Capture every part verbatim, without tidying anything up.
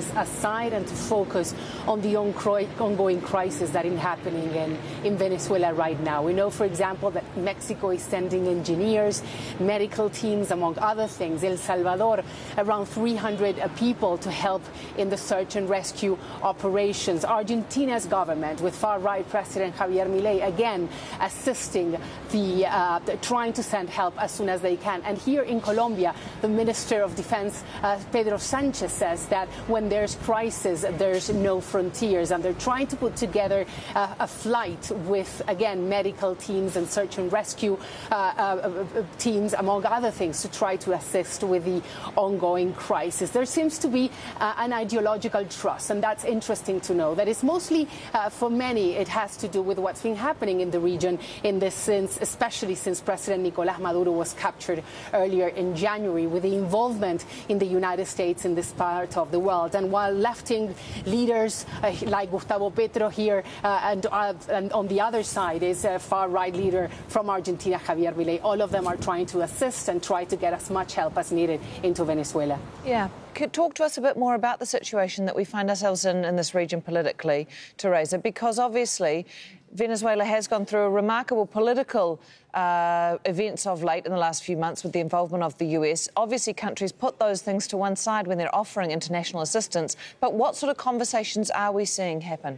this aside and to focus on the ongoing crisis that is happening in, in Venezuela right now. We know, for example, that Mexico is sending engineers, medical teams, among other things. El Salvador, around three hundred people to help in the search and rescue operations. Argentina's government, with far-right President Javier Milei, again assisting the, uh, the trying to send help as soon as they can. And here in Colombia, the Minister of Defense, uh, Pedro Sanchez, says that when there's crisis, there's no frontiers, and they're trying to put together uh, a flight with, again, medical teams and search and rescue uh, uh, teams, among other things, to try to assist with the ongoing crisis. There seems to be uh, an ideological trust, and that's interesting to know. That is mostly, uh, for many, it has to do with what's been happening in the region in this sense, especially since President Nicolás Maduro was captured earlier in January, with the involvement in the United States in this part of the world. And while left-wing leaders uh, like Gustavo Petro here uh, and, uh, and on the other side is a far-right leader from Argentina, Javier Milei, all of them are trying to assist and try to get as much help as needed into Venezuela. Yeah. Could talk to us a bit more about the situation that we find ourselves in in this region politically, Teresa, because obviously Venezuela has gone through a remarkable political uh, events of late in the last few months with the involvement of the U S. Obviously, countries put those things to one side when they're offering international assistance. But what sort of conversations are we seeing happen?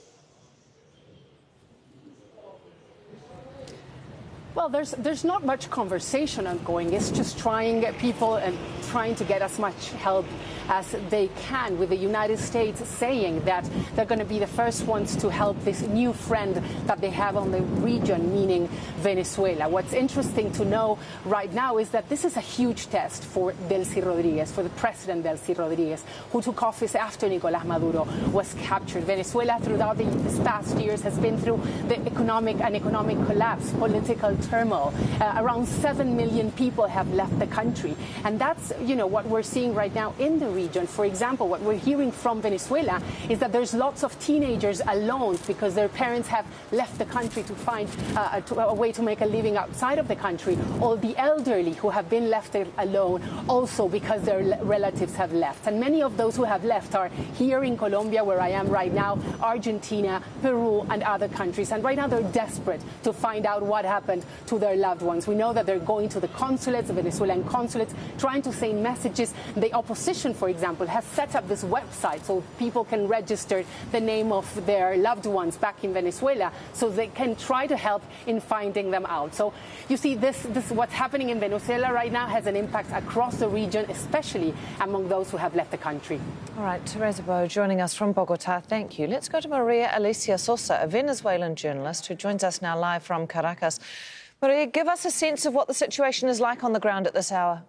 Well, there's there's not much conversation ongoing. It's just trying people and trying to get as much help as they can, with the United States saying that they're going to be the first ones to help this new friend that they have on the region, meaning Venezuela. What's interesting to know right now is that this is a huge test for Delcy Rodriguez, for the president Delcy Rodriguez, who took office after Nicolás Maduro was captured. Venezuela, throughout the past years, has been through the economic and economic collapse, political turmoil. Uh, around seven million people have left the country. And that's, you know, what we're seeing right now in the region. For example, what we're hearing from Venezuela is that there's lots of teenagers alone because their parents have left the country to find uh, a, a way to make a living outside of the country. All the elderly who have been left alone also because their relatives have left. And many of those who have left are here in Colombia, where I am right now, Argentina, Peru, and other countries. And right now they're desperate to find out what happened to their loved ones. We know that they're going to the consulates, the Venezuelan consulates, trying to send messages. The opposition, for example, has set up this website so people can register the name of their loved ones back in Venezuela so they can try to help in finding them out. So you see, this, this what's happening in Venezuela right now has an impact across the region, especially among those who have left the country. All right, Teresa Bo joining us from Bogota. Thank you. Let's go to Maria Alicia Sosa, a Venezuelan journalist who joins us now live from Caracas. Maria, give us a sense of what the situation is like on the ground at this hour.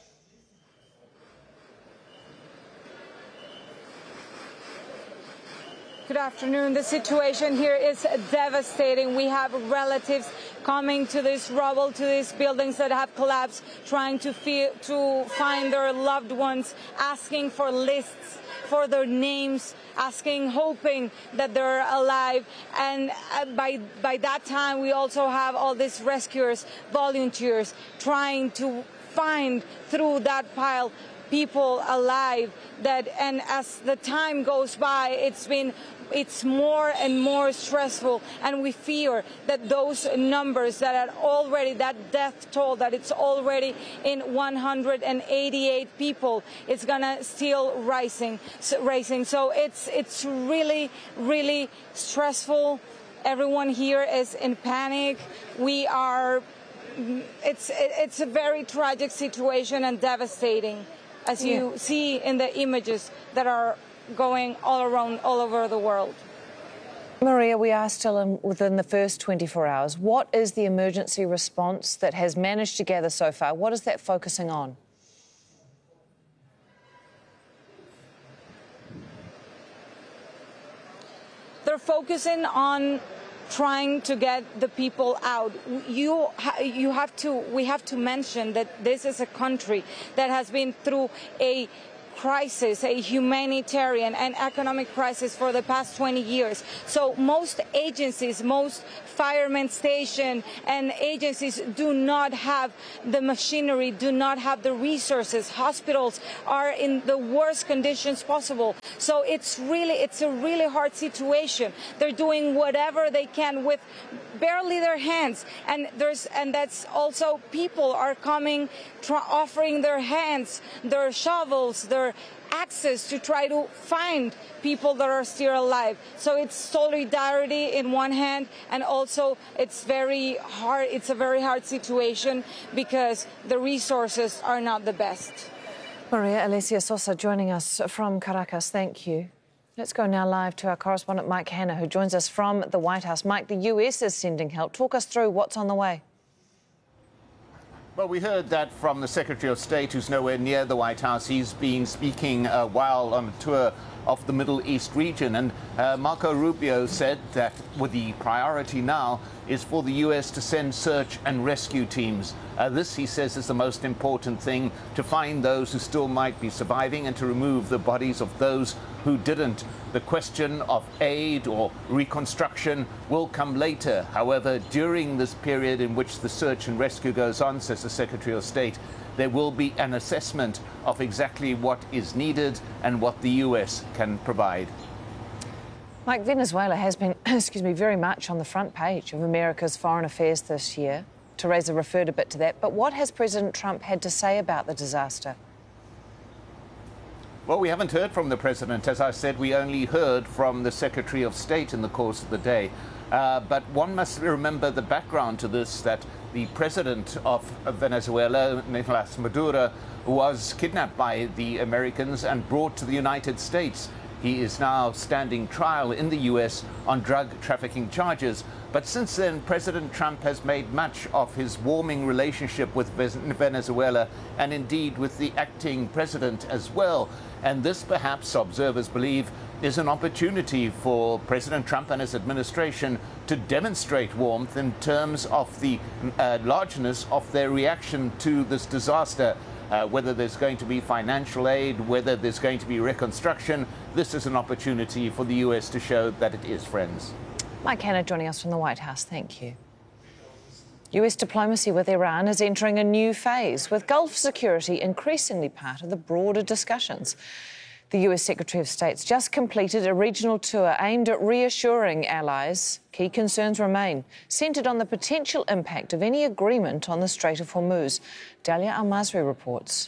Good afternoon. The situation here is devastating. We have relatives coming to this rubble, to these buildings that have collapsed, trying to, feel, to find their loved ones, asking for lists for their names, asking, hoping that they're alive. And by, by that time, we also have all these rescuers, volunteers, trying to find through that pile people alive. That, and as the time goes by, it's been it's more and more stressful, and we fear that those numbers that are already, that death toll, that it's already in one hundred eighty-eight people, it's gonna still rising, rising. So it's it's really, really stressful. Everyone here is in panic. We are. It's it's a very tragic situation and devastating, as you yeah. see in the images that are going all around, all over the world. Maria, we are still in, within the first twenty-four hours. What is the emergency response that has managed to gather so far? What is that focusing on? They're focusing on trying to get the people out. You, ha you have to, we have to mention that this is a country that has been through a crisis, a humanitarian and economic crisis for the past twenty years. So most agencies, most firemen station and agencies do not have the machinery, do not have the resources. Hospitals are in the worst conditions possible. So it's really, it's a really hard situation. They're doing whatever they can with barely their hands. And there's, and that's also people are coming, try, offering their hands, their shovels, their access to try to find people that are still alive. So it's solidarity in one hand, and also it's very hard, it's a very hard situation because the resources are not the best. Maria Alessia Sosa joining us from Caracas, thank you. Let's go now live to our correspondent Mike Hanna, who joins us from the White House. Mike, the U S is sending help. Talk us through what's on the way. Well, we heard that from the Secretary of State, who's nowhere near the White House. He's been speaking uh, while on a tour of the Middle East region. And uh, Marco Rubio said that with the priority now is for the U S to send search and rescue teams. Uh, this, he says, is the most important thing, to find those who still might be surviving and to remove the bodies of those who didn't. The question of aid or reconstruction will come later. However, during this period in which the search and rescue goes on, says the Secretary of State, there will be an assessment of exactly what is needed and what the U S can provide. Mike, Venezuela has been, excuse me, very much on the front page of America's foreign affairs this year. Teresa referred a bit to that, but what has President Trump had to say about the disaster? Well, we haven't heard from the president. As I said, we only heard from the Secretary of State in the course of the day. Uh, but one must remember the background to this, that the president of Venezuela, Nicolas Maduro, was kidnapped by the Americans and brought to the United States. He is now standing trial in the U S on drug trafficking charges. But since then, President Trump has made much of his warming relationship with Venezuela, and indeed with the acting president as well. And this, perhaps, observers believe, is an opportunity for President Trump and his administration to demonstrate warmth in terms of the uh, largeness of their reaction to this disaster. Uh, whether there's going to be financial aid, whether there's going to be reconstruction, this is an opportunity for the U S to show that it is friends. Mike Hanna joining us from the White House. Thank you. U S diplomacy with Iran is entering a new phase, with Gulf security increasingly part of the broader discussions. The U S Secretary of State's just completed a regional tour aimed at reassuring allies. Key concerns remain, centred on the potential impact of any agreement on the Strait of Hormuz. Dalia Al-Masri reports.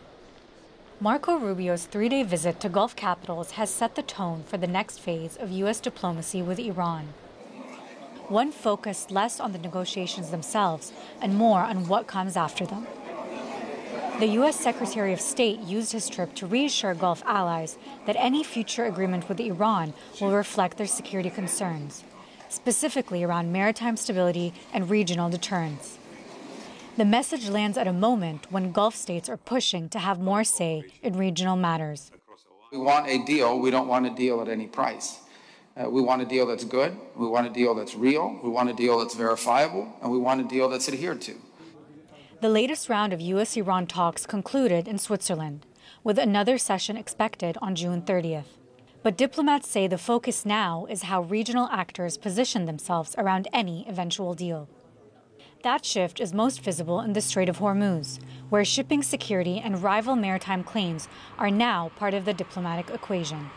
Marco Rubio's three-day visit to Gulf capitals has set the tone for the next phase of U S diplomacy with Iran. One focused less on the negotiations themselves and more on what comes after them. The U S Secretary of State used his trip to reassure Gulf allies that any future agreement with Iran will reflect their security concerns, specifically around maritime stability and regional deterrence. The message lands at a moment when Gulf states are pushing to have more say in regional matters. We want a deal. We don't want a deal at any price. Uh, we want a deal that's good. We want a deal that's real. We want a deal that's verifiable. And we want a deal that's adhered to. The latest round of U S Iran talks concluded in Switzerland, with another session expected on June thirtieth. But diplomats say the focus now is how regional actors position themselves around any eventual deal. That shift is most visible in the Strait of Hormuz, where shipping security and rival maritime claims are now part of the diplomatic equation.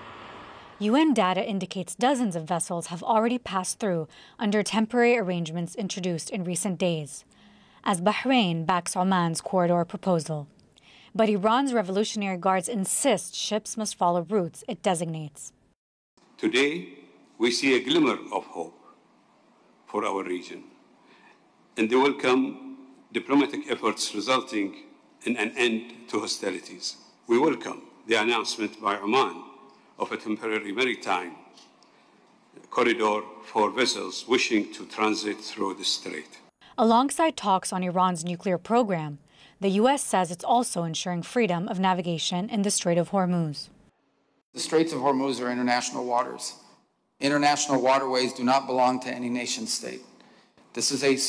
U N data indicates dozens of vessels have already passed through under temporary arrangements introduced in recent days, as Bahrain backs Oman's corridor proposal. But Iran's Revolutionary Guards insist ships must follow routes it designates. Today, we see a glimmer of hope for our region, and there will come diplomatic efforts resulting in an end to hostilities. We welcome the announcement by Oman of a temporary maritime corridor for vessels wishing to transit through the strait. Alongside talks on Iran's nuclear program, the U S says it's also ensuring freedom of navigation in the Strait of Hormuz. The Straits of Hormuz are international waters. International waterways do not belong to any nation state. This is a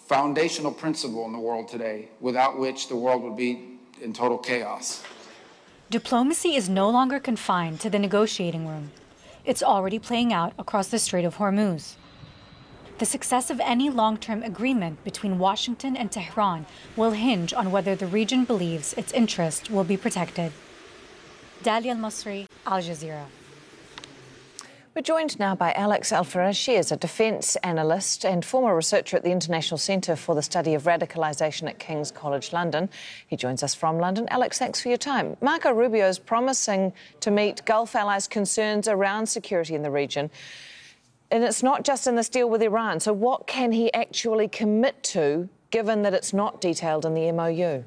foundational principle in the world today, without which the world would be in total chaos. Diplomacy is no longer confined to the negotiating room. It's already playing out across the Strait of Hormuz. The success of any long-term agreement between Washington and Tehran will hinge on whether the region believes its interests will be protected. Dalia Al-Masri, Al Jazeera. We're joined now by Alex Alfaraj. She is a defence analyst and former researcher at the International Centre for the Study of Radicalisation at King's College London. He joins us from London. Alex, thanks for your time. Marco Rubio is promising to meet Gulf allies' concerns around security in the region. And it's not just in this deal with Iran. So what can he actually commit to, given that it's not detailed in the M O U?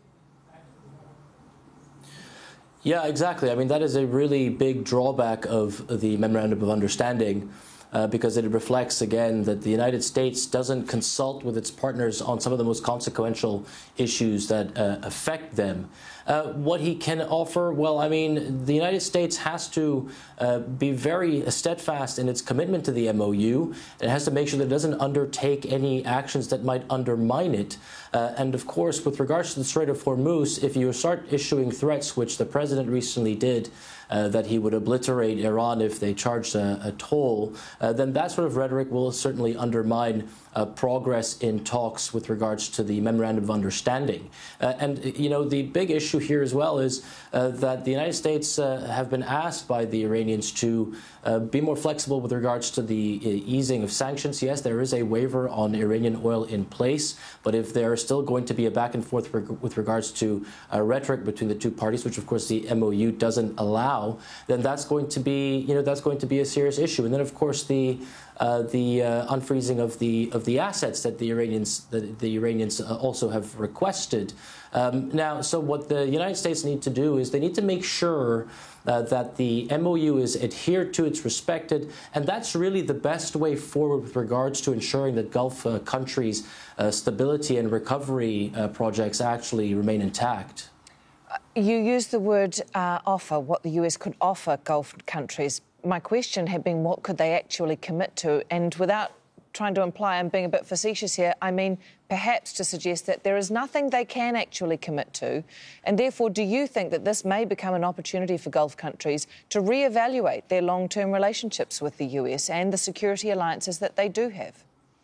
Yeah, exactly. I mean, that is a really big drawback of the Memorandum of Understanding, uh, because it reflects, again, that the United States doesn't consult with its partners on some of the most consequential issues that uh, affect them. Uh, what he can offer, well, I mean, the United States has to uh, be very steadfast in its commitment to the M O U. It has to make sure that it doesn't undertake any actions that might undermine it. Uh, and, of course, with regards to the Strait of Hormuz, if you start issuing threats, which the president recently did, uh, that he would obliterate Iran if they charged a, a toll, uh, then that sort of rhetoric will certainly undermine uh, progress in talks with regards to the Memorandum of Understanding. Uh, and, you know, the big issue here as well is uh, that the United States uh, have been asked by the Iranians to uh, be more flexible with regards to the uh, easing of sanctions. Yes, there is a waiver on Iranian oil in place, but if there is still going to be a back and forth reg- with regards to uh, rhetoric between the two parties, which of course the M O U doesn't allow, then that's going to be, you know, that's going to be a serious issue. And then of course the Uh, the uh, unfreezing of the of the assets that the Iranians that the Iranians uh, also have requested. Um, now, so what the United States need to do is they need to make sure uh, that the M O U is adhered to, it's respected, and that's really the best way forward with regards to ensuring that Gulf uh, countries' uh, stability and recovery uh, projects actually remain intact. You used the word uh, offer, what the U S could offer Gulf countries. My question had been, what could they actually commit to? And without trying to imply I'm being a bit facetious here, I mean perhaps to suggest that there is nothing they can actually commit to. And therefore, do you think that this may become an opportunity for Gulf countries to reevaluate their long-term relationships with the U S and the security alliances that they do have?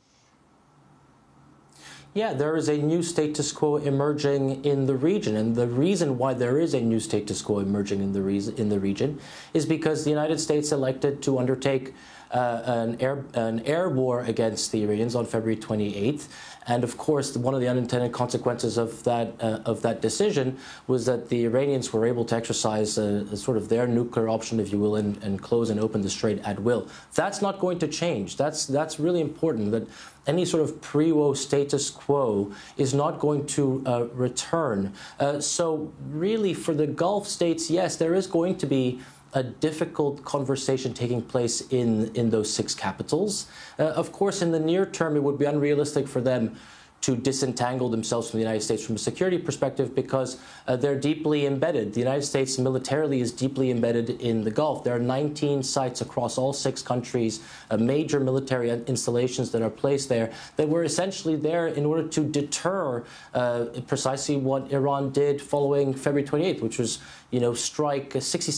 Yeah, there is a new status quo emerging in the region. And the reason why there is a new status quo emerging in the, re- in the region is because the United States elected to undertake uh, an, air, an air war against the Iranians on February twenty-eighth. And of course, one of the unintended consequences of that uh, of that decision was that the Iranians were able to exercise uh, sort of their nuclear option, if you will, and, and close and open the strait at will. That's not going to change. That's that's really important. That any sort of pre-war status quo is not going to uh, return. Uh, so really, for the Gulf states, yes, there is going to be a difficult conversation taking place in, in those six capitals. Uh, of course, in the near term, it would be unrealistic for them to disentangle themselves from the United States from a security perspective because uh, they're deeply embedded. The United States militarily is deeply embedded in the Gulf. There are nineteen sites across all six countries, uh, major military installations that are placed there that were essentially there in order to deter uh, precisely what Iran did following February twenty-eighth, which was, you know, strike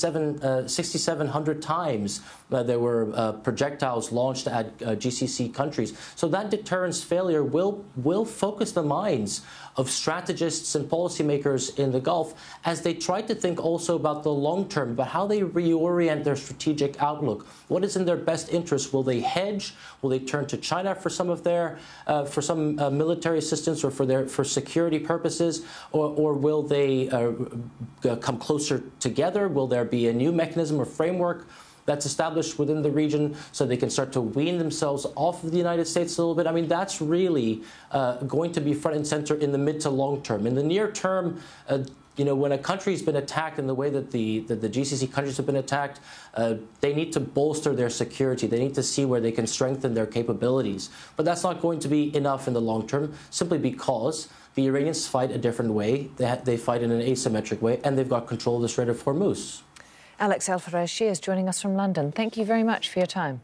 sixty-seven hundred times. Uh, there were uh, projectiles launched at uh, G C C countries. So that deterrence failure will will focus the minds of strategists and policymakers in the Gulf as they try to think also about the long term, about how they reorient their strategic outlook. What is in their best interest? Will they hedge? Will they turn to China for some of their, uh, for some uh, military assistance or for their for security purposes, or, or will they uh, come closer together? Will there be a new mechanism or framework that's established within the region so they can start to wean themselves off of the United States a little bit? I mean, that's really uh, going to be front and center in the mid to long term. In the near term, uh, you know, when a country's been attacked in the way that the, that the G C C countries have been attacked, uh, they need to bolster their security. They need to see where they can strengthen their capabilities. But that's not going to be enough in the long term, simply because the Iranians fight a different way. They, ha- they fight in an asymmetric way, and they've got control of the Strait of Hormuz. Alex Alfaraj is joining us from London. Thank you very much for your time.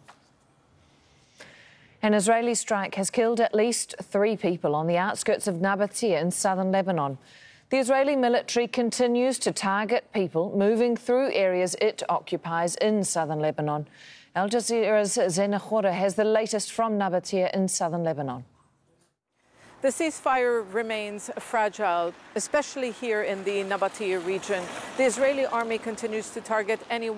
An Israeli strike has killed at least three people on the outskirts of Nabatea in southern Lebanon. The Israeli military continues to target people moving through areas it occupies in southern Lebanon. Al Jazeera's Zena Khoury has the latest from Nabatea in southern Lebanon. The ceasefire remains fragile, especially here in the Nabatea region. The Israeli army continues to target anyone